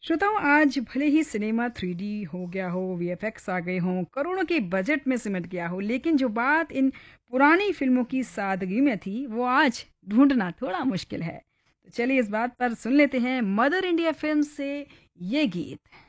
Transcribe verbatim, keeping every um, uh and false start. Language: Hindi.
श्रोताओं, आज भले ही सिनेमा थ्री डी हो गया हो, वीएफएक्स आ गए हों, करोड़ों के बजट में सिमट गया हो, लेकिन जो बात इन पुरानी फिल्मों की सादगी में थी, वो आज ढूंढना थोड़ा मुश्किल है। तो चलिए इस बात पर सुन लेते हैं मदर इंडिया फिल्म से ये गीत।